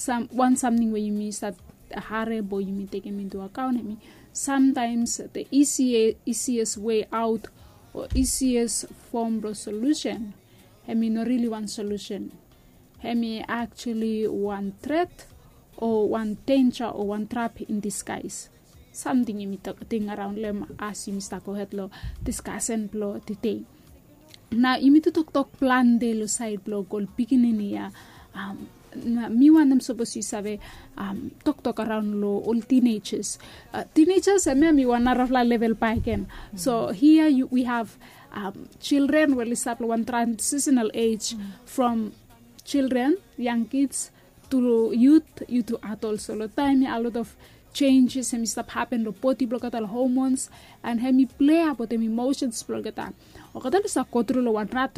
something where you may start harebo, you may take him into account. I mean, sometimes the easiest way out or easiest form of solution, I mean, not really one solution. I mean, actually one threat or one danger or one trap in disguise. Something you may think around them as you start to have discussion today. Now, you need to talk plan de lo side blog or beginning here. Me want them supposed to say talk around lo all teenagers. Teenagers and me want to level by again. So here we have children will start one transitional age from children, young kids to youth to adults. So the time a lot of changes and stuff happen. The body block at hormones and hemi play about them emotions block at. O kada sa control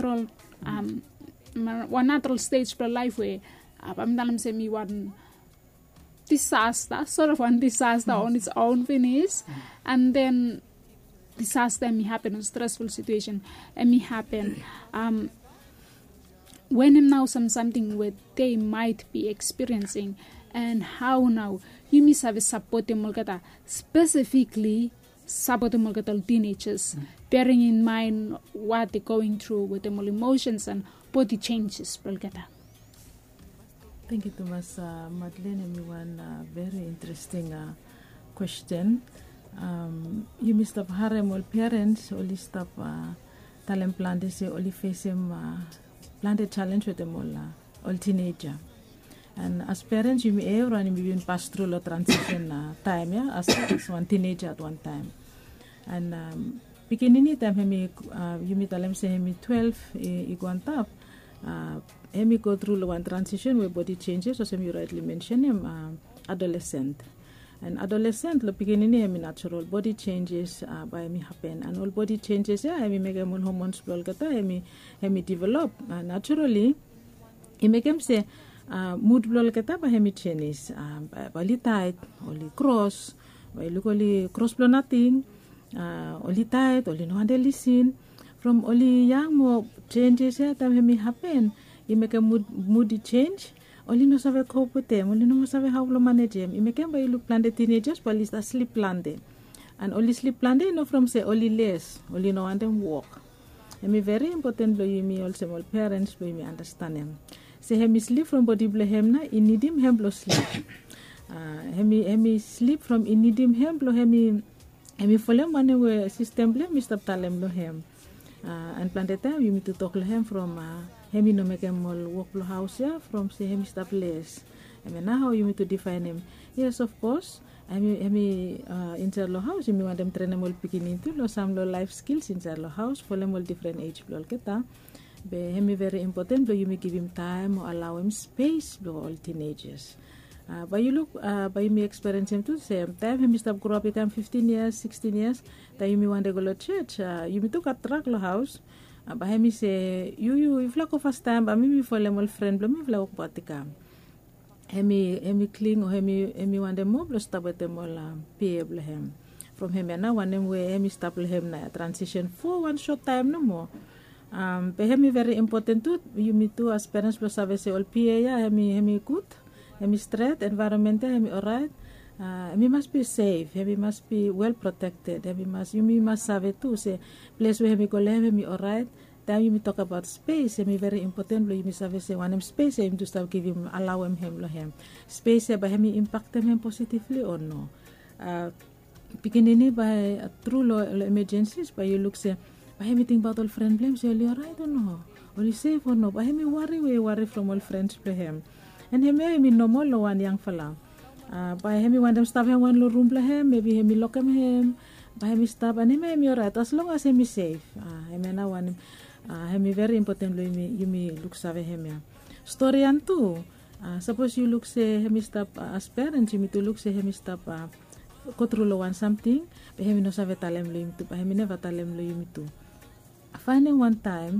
one natural stage for life where I'm semi one disaster, sort of one disaster on its own finish, and then disaster may happen, a stressful situation may happen. When him now something where they might be experiencing, and how now you must have a support mulgata specifically support mulgata teenagers, bearing in mind what they're going through with them emotions and body changes mulgata. Thank you, Thomas. Madeleine, one very interesting question. You must have harem all parents, only stop talent plan they say only face him planted challenge with them all teenager. And as parents, you may ever and you pass through a transition time, yeah, as one teenager at one time. And beginning time, you may tell them say 12, you go on top. Hemi go through one transition where body changes, as you rightly mentioned him, adolescent. And adolescent, the beginning hemi natural body changes by me happen, and all body changes, yeah, hemi make him hormones blogata, hemi develop naturally. He make him say mood blogata by hemi changes, by tight, only cross, by look only cross blow nothing, only tight, only no handle listen. From only young more changes that may happen, you make a moody change. Only no save cope with them, only no save how to manage them. You make them by look plan the teenagers, but it's a sleep plan day. And only sleep plan day, no from say only less, only no and them walk. And me very important, blow you me also all parents, blow me understand them. Say hemi sleep from body blow him na, in need him blow sleep. Hemi sleep from in need him blow hemi follow money where system blow Mr. Talem blow him. And plan the time you need to talk to him from hemi no make him all walk the house, yeah, from say hemi stop place. I mean now how you need to define him. Yes, of course. Hemi inside the house you want them train them all beginning to lo some life skills inside the house for them all different age blow kita. Be hemi very important but you may give him time or allow him space blow all teenagers. But you look by me experience him too same time him stop grow up become 15 years 16 years that you may want to go to church you may took a track the house but him say you if like first time but me for them all friend but me like patika hemi cling or hemi want them more stop with them all payable him from him and now one them way hemi stop him na transition for one short time no more but hemi very important too you me too as parents plus have say all PA yeah hemi good hemi straight environment hemi alright hemi must be safe hemi must be well protected you must have it too say place where hemi go live hemi alright then you talk about space hemi very important you must have say one him space him to start give him allow him space but hemi impact him positively or no beginning by through emergencies but you look say but hemi think about all friend blame say you alright or no or you safe or no but hemi worry from all friends play him. And hemi no more lo one young fella. By hemi want them stop him one lo room play him, maybe hemi lock him, by hemi stop and hemi alright as long as hemi safe. Hemi na one hemi very important lo you me look save hemi. Story and too. Suppose you look say hemi stop as parents you me to look say hemi stop go through lo one something, but hemi no save talem lo you to, but hemi never talem lo you me to. Finding one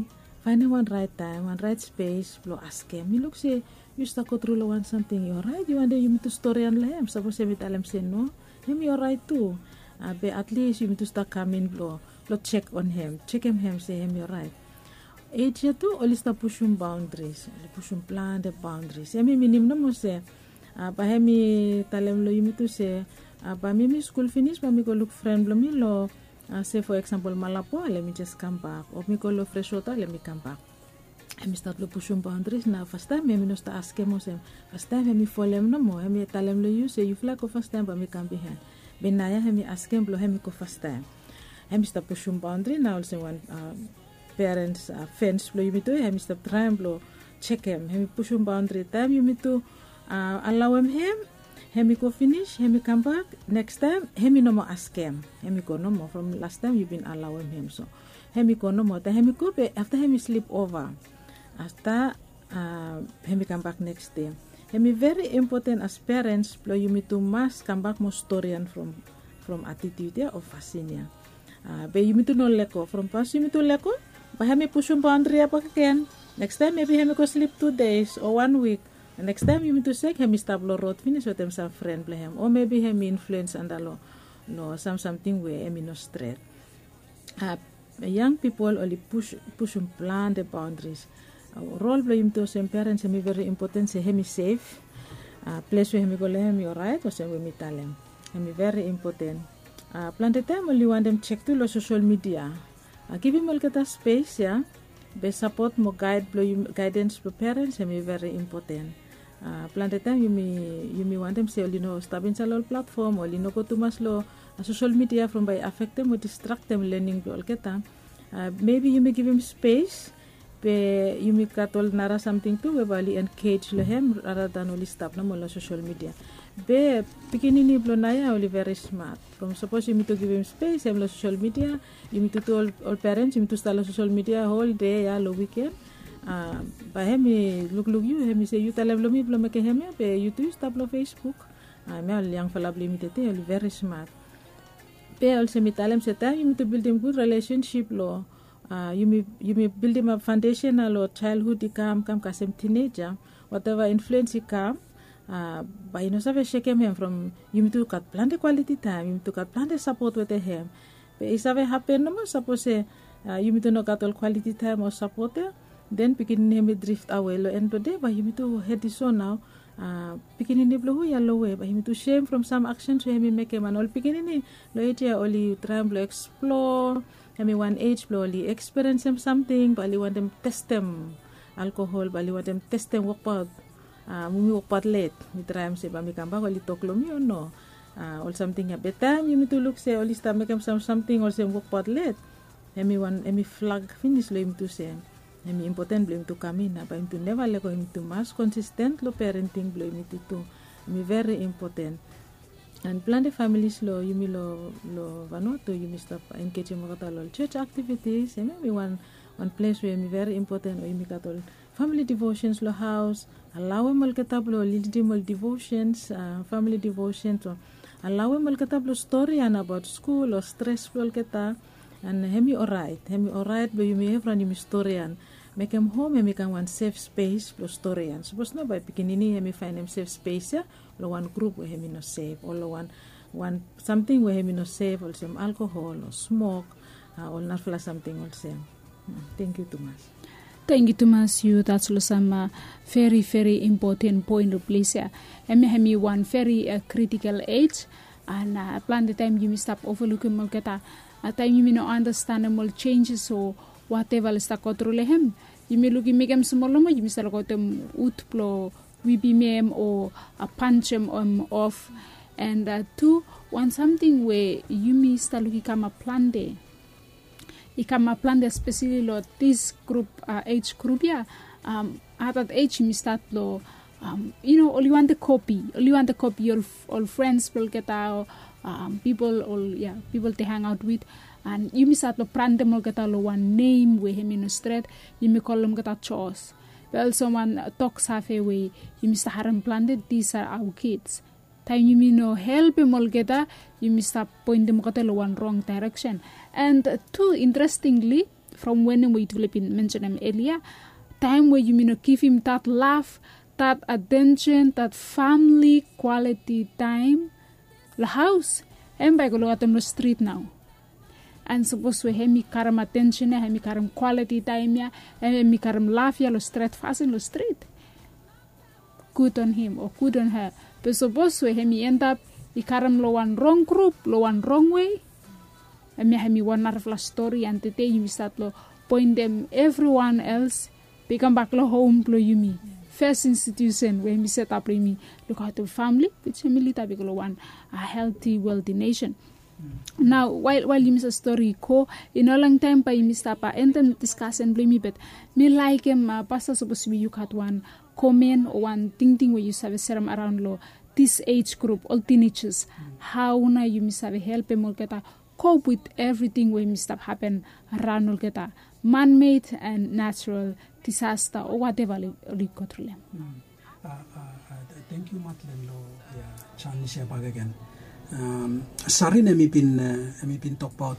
right space, blow ask him. You look say you start go through one something, you're right, you want you need to story and him. Suppose you tell him say no, him you're right too. But at least you need to start coming blow check on him, check him, say him you're right. Age too, only start pushing boundaries, pushing plan the boundaries. I mean minimum no say Ba hemi talem lo yumi tu se ba mimi school finish ba mi ko look friend lo mi lo say for example Malapo, let me just come back. Or mi ko lo fresh water, let me come back. Hemi start lo pushing boundaries na first time hemi no sta ask mo sem. First time hemi folem no mo hemi talem lo you say you feel ko first time ba mi come behind. Benaya hemi ask him lo hemi ko first time. Hemi start pushing boundary na also one parents fence lo yumi to hemi start trying lo check him. Hemi pushing boundary time yumi to allow him hemi go finish, hemi come back. Next time, hemi no more ask him. Hemi go no more. From last time, you've been allowing him. So, hemi go no more. Then hemi go after hemi sleep over. After hemi come back next day. Hemi very important as parents. Plo you to must come back more historian from attitude or fascinia. Be you to no leko from past you to leko. But hemi push on boundary up again. Next time maybe hemi go sleep 2 days or 1 week. And next time you mean to say hemi stablo road finish with them some friend play him or maybe hemi influence and no something where hemi no straight. Young people only push and plan the boundaries. Role play him to some parents hemi very important say hemi safe. Place where hemi go hemi alright or say we meet them. Hemi very important. Plan the time only want them check to social media. Give him a little space, yeah. Be support mo guidance for parents hemi very important. Plan the time you may want them say you know stop in salon platform or you know go to maslo social media from by affect them or distract them learning all kita. Maybe you may give him space. Be you may katol nara something to we bali engage lo him rather than only stop na mo social media. Be pikinini blo naya only very smart. From suppose you need to give him space him lo social media. You need to tell all parents you need to start social media whole day ya lo weekend. Ba hemi look you hemi say you talem lo mi blo make hemi be you to stop lo Facebook. Me al yang fala limited very smart. Be also mi talem se time you need to build him good relationship lo. You may build him a foundation or childhood he come kasem teenager whatever influence he come. But you know save shake him from you need to cut plan the quality time you need to cut plan the support with him. But if save happen no more suppose you need to no cut all quality time or support then beginning him drift away lo end of the day but you need to head this on now beginning ni blow ya low way but you need to shame from some actions so him make him and all beginning lo etia only try to explore him one age blow only experience him something but you want them test them alcohol but you want them test them work out mumi work out late we try him say ba mi kamba only talk lo mi or no or something a better you need to look say only start make him something or say work out late him flag finish lo him to say hemi important blame to come in but him to never let him to mass consistent lo parenting blame it to me very important and plan the families lo yumi lo vanoto yumi stop engage mo katol church activities and maybe one place where me very important o yumi katol family devotions lo house allow mo katablo leading mo devotions family devotions so allow mo katablo story and about school or stressful kita and hemi alright but you may have run historian make him home hemi can one safe space lo historian suppose no by pikinini hemi find him safe space ya lo one group where hemi no safe or lo one something where hemi no safe or some alcohol or smoke or not fla something or same. Thank you too much. Thank you too much you that's some very very important point of place ya hemi one very critical age and plan the time you may stop overlooking mo kita at time you may not understand more changes or whatever sta control him you may look make him small mo you may start got them utplo we be mem or a punch him off and two one something where you may start looking come a plan day you come a plan especially lo this group age group ya at that age you may start lo you know only want the copy your all friends will get out people to hang out with and you miss out lo prande mo kata lo one name we him in street you me call them kata chos well someone talks halfway you miss haram planned these are our kids time you know help mo kata you miss up point them kata lo one wrong direction and two interestingly from when we Philippine mentioned him earlier time where you know give him that laugh that attention that family quality time la house and by go atom no street now and suppose we hemi karam attention hemi karam quality time ya hemi karam laugh ya lo street fast in lo street good on him or good on her. But suppose we hemi end up ikaram lo one wrong group, lo one wrong way. Hemi one narfla story and today you start lo point them everyone else become back lo home lo yumi. First institution where we set up me look at the family, which hemi lita biglo one a healthy, wealthy nation. Now, while you miss a story, in a long time, by Mr. Pa, and then discuss and blame me, but me like him, pastor supposed to be you cut one comment or one thing where you have a serum around law, this age group, all teenagers, how now you miss have a help him all get cope with everything where Mr. happen around all get man-made and natural disaster or whatever you got through them. Thank you, Matlin. Chance back again. Sarin emi pin talk about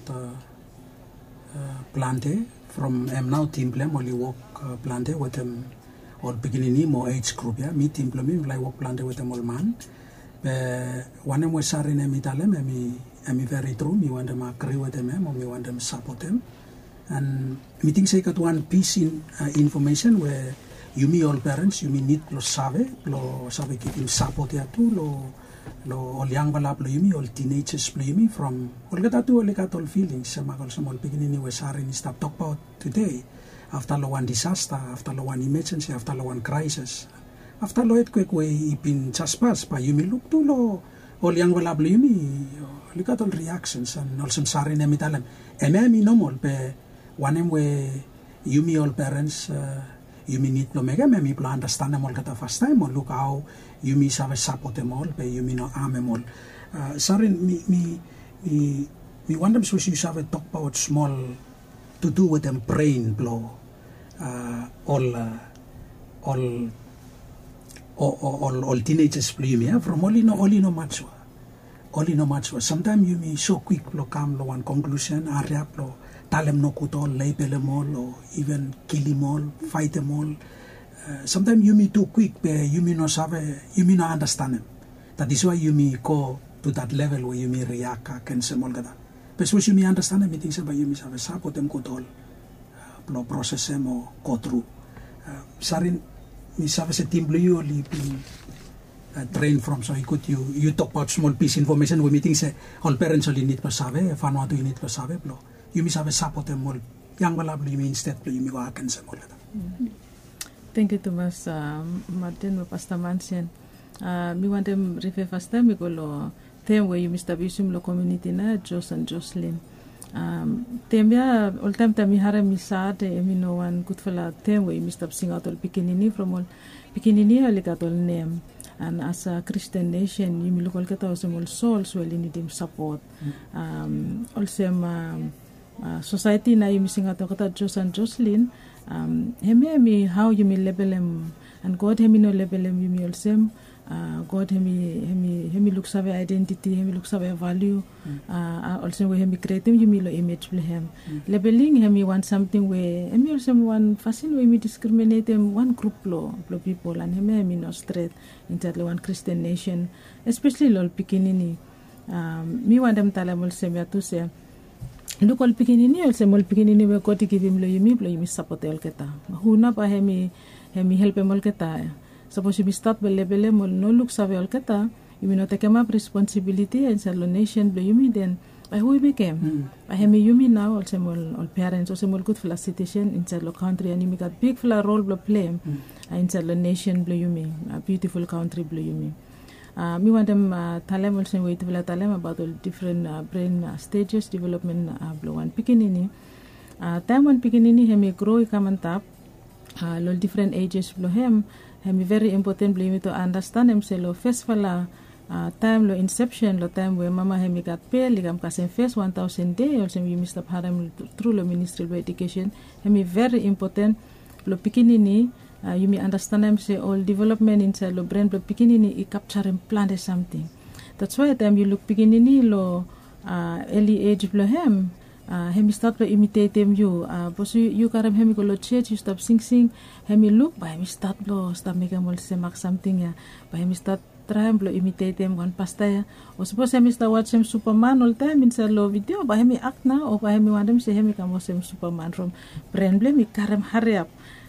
plante from now team plem only work plante with them all beginning more age group ya me team plem like work plante with them all man one more sarin emi talem emi very true me want them agree with them or me want them support them and meeting say got one piece in information where you me all parents you me need lo save keeping support ya too lo all young balap lo yumi all teenagers lo yumi from all got all feelings sama all beginning we sarin stop talk about today after lo one disaster after lo one emergency after lo one crisis after lo earthquake we ipin just pass pa yumi look to lo all young balap lo yumi look at all reactions and also sarin emitalam emi normal pe one we yumi all parents you need to make me plan understand them all the first time or look how you me have support them all but you me no arm them all sorry me want them so you have a talk about small to do with them brain blow all teenagers play me from only no much sometimes you me so quick blow come lo one conclusion area blow talem no kutol, label them all, or even kill them all, fight them all. Sometimes you me too quick, but you me no understand them. That is why you me go to that level where you me react against them all that. But so you me understand them, meetings about you me have support them kutol, process them or go through. Sarin, me have a team blue only train from so you talk about small piece information we meeting say all parents only need to save, fan what you need to save, you miss have a support them all. Young balab you instead you me work and some all that. Thank you, Thomas. Martin, Pastor Mansion. Me want them refer first time we go lo them where you Mr. Bisum lo community na Jos and Jocelyn. Them ya all time me hare mi sad me no one good for la them where you Mr. sing out all pikinini from all pikinini all got all name. And as a Christian nation, you look all get all souls well need them support. Also society na you missing out kata Jos and Jocelyn hemi how you me label them and God hemi no label them you me also God hemi looks have identity hemi looks have value also we hemi create him you me lo image for him labeling hemi want something where hemi also one fashion way me discriminate them one group lo people and hemi no straight into one Christian nation especially lol pikinini me want them tell them also me to say look all pikinini also mol pikinini we got to give him lo yumi support el keta huna pa hemi help him ol keta suppose you start bele mol no look save ol keta you no take up responsibility and salo nation lo yumi then by who we became by hemi yumi now also all parents also mol good for la situation in salo country and you got big for la role to play in salo nation lo yumi a beautiful country lo yumi me want them talem also wait to talem about all different brain stages development blow one pikinini time one pikinini hemi grow ikamantap all different ages blow hemi very important blow me to understand himself first fala time lo inception lo time where mama hemi got pay ligam kasen first 1000 day also we Mr. Haram through lo ministry of education hemi very important lo pikinini you may understand them say all development inside lo brain lo pikinini I capture and plant something. That's why time you look pikinini lo early age lo him start to imitate them you but you karam hemi go lo church you stop sing hemi look by hemi start make them all say mark something ya by hemi start try lo imitate them one pasta ya or suppose hemi start watch him Superman all time inside lo video by hemi act na or by hemi want them say hemi come watch him Superman from brain blame me karam hurry up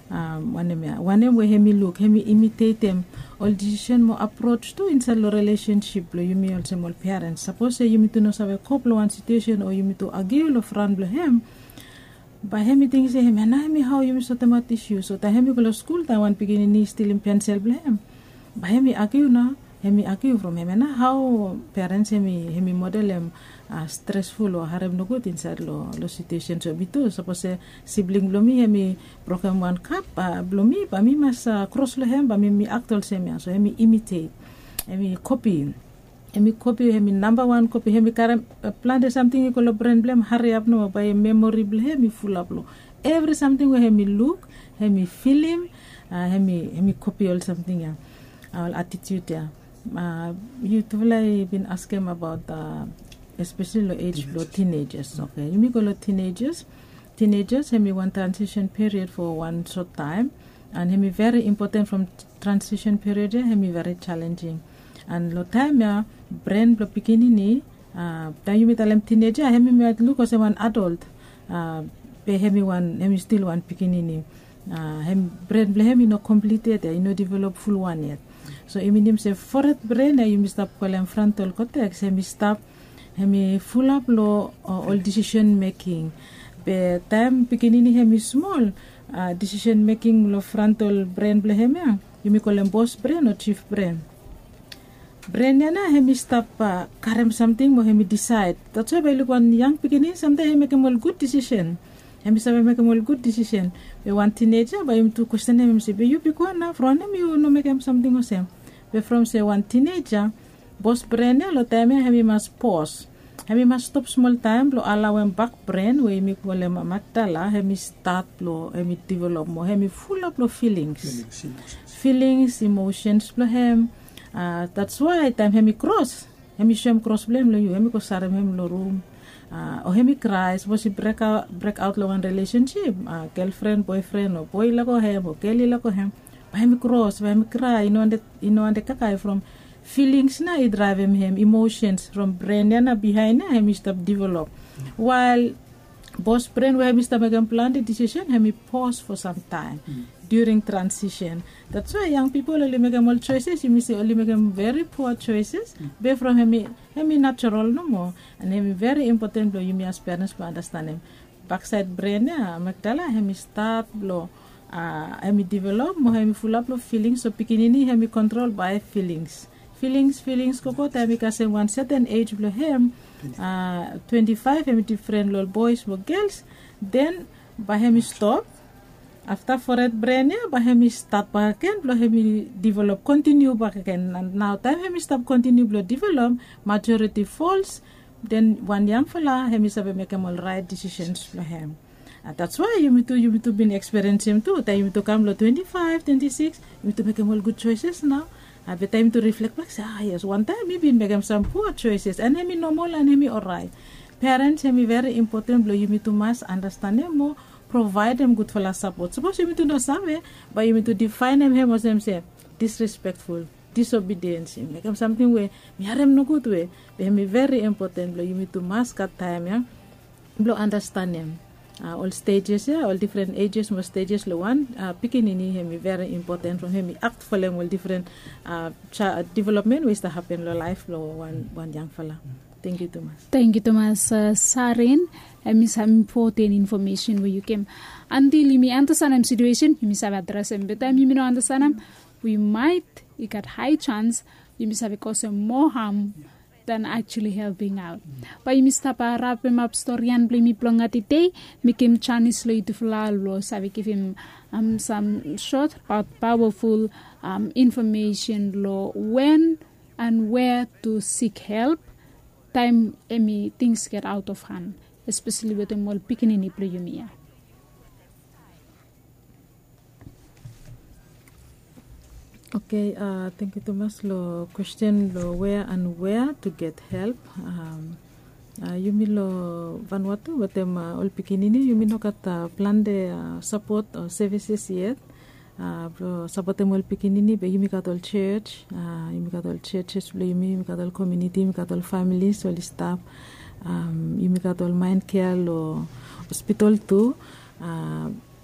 One way hemi look, hemi imitate them, all decision mo approach to inside the relationship lo you me also more parents. Suppose you me to know have a couple one situation or you me to argue lo friend lo him. By hemi things say him and I me how you me so temat issue. So ta hemi go school ta one beginning ni still in pencil lo him. By hemi argue na, hemi argue from him na how parents hemi model him stressful or harem no good inside lo situation so bitu suppose sibling blomi hemi program one cup blomi ba mi mas cross lo hem ba mi actual semia so hemi imitate hemi copy hemi number one copy hemi karam plan something ko lo brand blem hurry up no by memory hemi full up lo every something we hemi look hemi film hemi copy all something our attitude you have been asking about especially low age low teenagers. Okay, you may go low teenagers have one transition period for one short time, and have very important from transition period have very challenging. And low time brain lo beginning then you may tell them teenager have look as one adult have still one beginning brain have no completed no develop full one yet. So it means say fourth brain you must stop calling frontal cortex have stop hemi full up lo all decision making. Be time beginning hemi small decision making lo frontal brain blehemia. You may call them boss brain or chief brain. Brain yana hemi stop karem something mo hemi decide. That's why by look one young beginning sometimes he make a more good decision. Hemi sabi make a more good decision. Be one teenager by him to question him say be you pick one na from him you no make him something or same. Be from say one teenager boss brain lo time hemi must pause. Hemi must stop small time lo allow him back brain we mi ko le matala hemi start lo hemi develop mo hemi full up lo feelings emotions lo hem that's why time hemi cross blame lo you hemi ko sare hemi lo room or hemi cries was he break out lo one relationship girlfriend boyfriend or boy la ko hem or girl la ko hem hemi cross hemi cry you know and the kakai from feelings na I drive him emotions from brain na behind na him stop develop while boss brain where him stop make plan the decision him pause for some time during transition. That's why young people only make more choices you say only make very poor choices be from him natural no more and him very important blow you me as parents to understand him backside brain na magdala him start blow him develop mo him full up of feelings so pikinini him control by feelings koko time kasi one certain age blow him 25 him different little boys or girls then by him stop after forehead brain by him start back again blow him develop continue back again and now time him stop continue blow develop majority falls then one young fella him is make him all right decisions blow him. That's why you need to been experiencing too. Time you to come 25, 26, you need to make all good choices now. Have a time to reflect back. Say, yes, one time maybe make some poor choices, and hemi normal and hemi alright. Parents hemi very important. You need to must understand them more, provide them good for support. Suppose you need to know something, but you need to define them as them say disrespectful, disobedience. Make them something where me have them no good way. Hemi very important. You need to must cut time, yeah. Blow understand them. All stages, all different ages, more stages. One picking in him very important from him. Act for them all different development ways to happen in life. One young fella. Thank you, Thomas. Thank you, Thomas. Sarin, some important information where you came. Until you understand situation, you have address them. But time you don't understand them, we might got high chance you have cause more harm than actually helping out. But you must wrap him up story and blame me plongatite, make him Chinese lo itu flalo, so we give him some short but powerful information lo when and where to seek help. Time things get out of hand, especially with the more picking pleumia. Okay, thank you, Thomas. Lo question lo where and where to get help. You mean lo Vanuatu, but them all pikinini. You mean no kata plan de support or services yet. Support them all pikinini. But you mean kat all church. You mean kat all churches. You mean kat all community. You mean kat all families. All staff. You mean kat all mind care lo hospital too.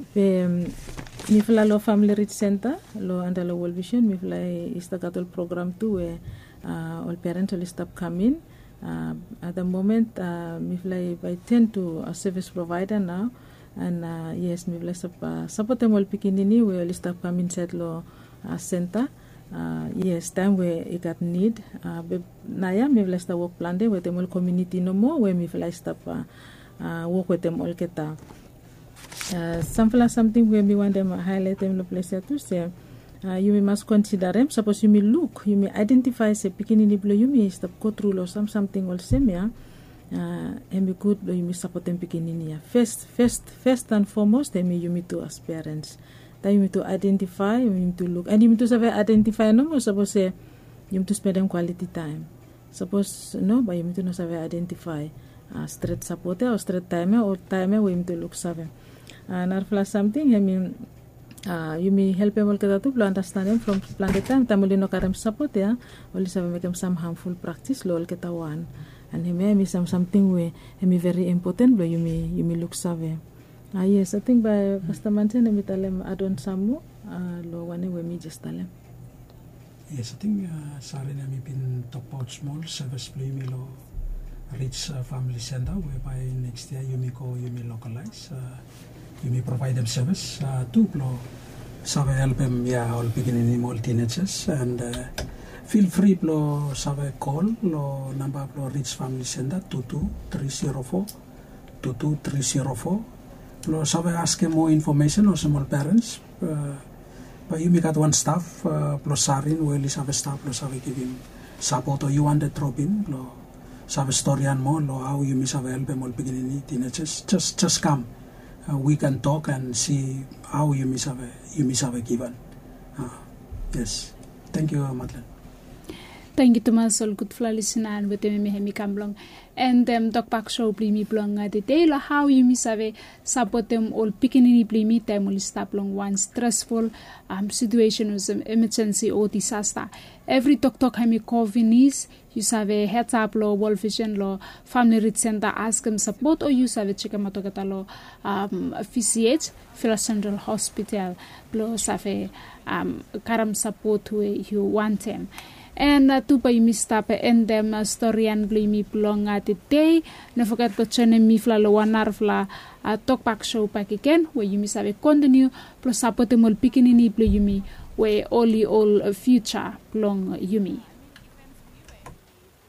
mi fla lo Family Reach Center lo under lo World Vision mi fla istagatol program tu all parents will stop coming. At the moment mi fla by 10 to a service provider now, and yes mi fla support them all pikinini we will stop coming set lo center. Yes, time where it got need. Naya mi fla sta work plan de with them all community no more where mi fla stop work with them all keta. Something where we want them highlight them the place to say you must consider them. Suppose you may look, you may identify say pikinini blow you may stop go through or something all same and be good blow you may support them pikinini. First and foremost they may you may to as parents. Then you need to identify, you need to look, and you need to identify no more. Suppose say you need to spend them quality time. Suppose no, but you need to know identify straight support or straight time or time we need to look savvy. And after something, I mean, you may help them all get to understand them from plan the time. Tamuli no karem support ya, only say make them some harmful practice lo all get one. And he may something where he may very important, but you may look savvy. Yes, I think by Pastor Manten mi talem adon samu lo wane we mi just talem. Yes, I think sorry na mi pin talk about small service play mi lo Reach Family Center, whereby next year you may localize, you may provide them service to lo save help them all beginning all teenagers, and feel free lo save call lo number lo Reach Family Center 22304. Lo save ask more information or small parents. But you make at one staff, plus Sarin, well, save staff, lo save give him support, or you want to drop him, lo save story and more, lo how you miss have help them all beginning teenagers. Just come. We can talk and see how you miss have given. Yes. Thank you, Madeleine. Thank you, Thomas. All good for listening with me, Hemi Kamblong. And talk back show blimi blong the day how you miss have support them all picking blimi time will stop long one stressful situation with emergency or disaster. Every talk Hemi COVID is you have a heads up law, World Vision law, Family Reach Center ask them support, or you have a Chikamatogata law FCH, Phila Central Hospital, law save karam support where you want them. And tu pa imista pa endem storyan blimi plong today. No forget to channel mi fla lo wanarfla talk back show pa kiken where you miss have continue plus support mol pikinini blo yumi where all future plong yumi.